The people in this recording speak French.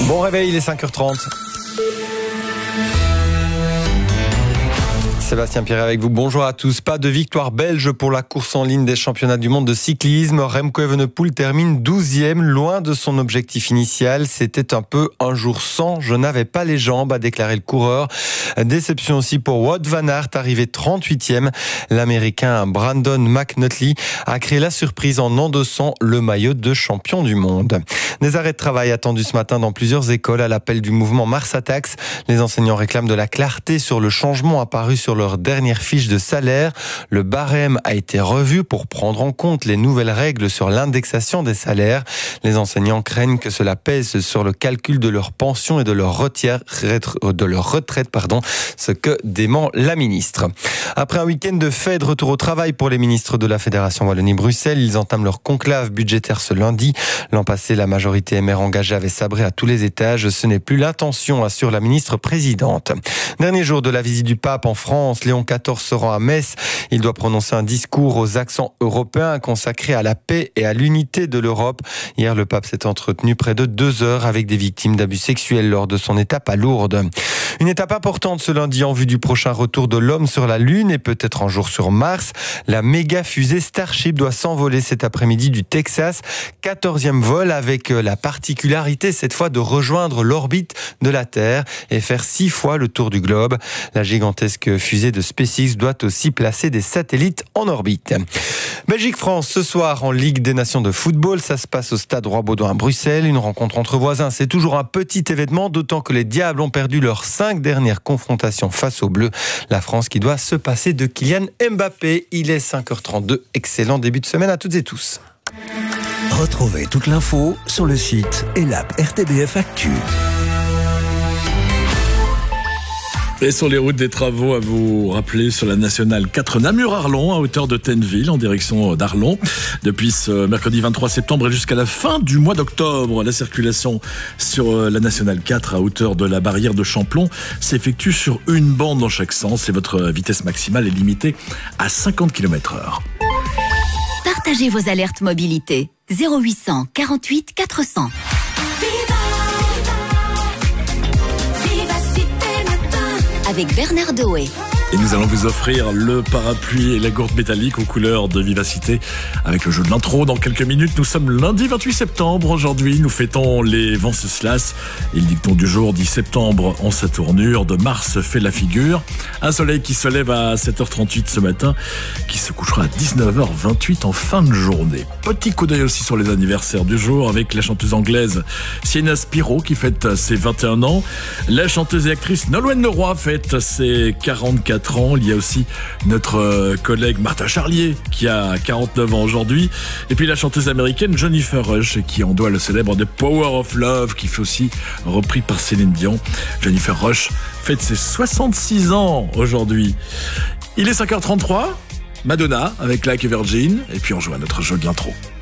Bon réveil, il est 5h30. Sébastien Pierre avec vous. Bonjour à tous. Pas de victoire belge pour la course en ligne des championnats du monde de cyclisme. Remco Evenepoel termine 12e, loin de son objectif initial. C'était un peu un jour sans. Je n'avais pas les jambes, a déclaré le coureur. Déception aussi pour Wout van Aert, arrivé 38e. L'Américain Brandon McNulty a créé la surprise en endossant le maillot de champion du monde. Des arrêts de travail attendus ce matin dans plusieurs écoles à l'appel du mouvement Mars Attacks. Les enseignants réclament de la clarté sur le changement apparu sur leur dernière fiche de salaire. Le barème a été revu pour prendre en compte les nouvelles règles sur l'indexation des salaires. Les enseignants craignent que cela pèse sur le calcul de leur pension et de leur retraite, ce que dément la ministre. Après un week-end de fête, retour au travail pour les ministres de la Fédération Wallonie-Bruxelles. Ils entament leur conclave budgétaire ce lundi. L'an passé, la majorité MR engagée avait sabré à tous les étages. Ce n'est plus l'intention, assure la ministre présidente. Dernier jour de la visite du pape en France. Léon XIV se rend à Metz. Il doit prononcer un discours aux accents européens consacré à la paix et à l'unité de l'Europe. Hier, le pape s'est entretenu près de 2 heures avec des victimes d'abus sexuels lors de son étape à Lourdes. Une étape importante ce lundi en vue du prochain retour de l'homme sur la Lune et peut-être un jour sur Mars. La méga fusée Starship doit s'envoler cet après-midi du Texas. 14e vol avec la particularité cette fois de rejoindre l'orbite de la Terre et faire 6 fois le tour du globe. La gigantesque fusée de SpaceX doit aussi placer des satellites en orbite. Belgique-France ce soir en Ligue des Nations de football. Ça se passe au stade Roi-Baudouin à Bruxelles. Une rencontre entre voisins, c'est toujours un petit événement, d'autant que les Diables ont perdu leurs 5 dernières confrontations face aux Bleus. La France qui doit se passer de Kylian Mbappé. Il est 5h32. Excellent début de semaine à toutes et tous. Retrouvez toute l'info sur le site et l'app RTBF Actu. Et sur les routes des travaux, à vous rappeler sur la nationale 4 Namur-Arlon, à hauteur de Tenneville, en direction d'Arlon. Depuis ce mercredi 23 septembre et jusqu'à la fin du mois d'octobre, la circulation sur la nationale 4 à hauteur de la barrière de Champlon s'effectue sur une bande dans chaque sens et votre vitesse maximale est limitée à 50 km/h. Partagez vos alertes mobilité. 0800 48 400. Avec Bernard Doé. Et nous allons vous offrir le parapluie et la gourde métallique aux couleurs de Vivacité avec le jeu de l'intro. Dans quelques minutes, nous sommes lundi 28 septembre. Aujourd'hui, nous fêtons les Venceslas. Et le dicton du jour dit septembre en sa tournure, de Mars fait la figure. Un soleil qui se lève à 7h38 ce matin, qui se couchera à 19h28 en fin de journée. Petit coup d'œil aussi sur les anniversaires du jour avec la chanteuse anglaise Sienna Spiro qui fête ses 21 ans. La chanteuse et actrice Nolwenn Leroy fête ses 44 ans. Il y a aussi notre collègue Martha Charlier qui a 49 ans aujourd'hui. Et puis la chanteuse américaine Jennifer Rush qui en doit le célèbre The Power of Love qui fait aussi repris par Céline Dion. Jennifer Rush fête ses 66 ans aujourd'hui. Il est 5h33. Madonna avec Like a Virgin. Et puis on joue à notre jeu de l'intro.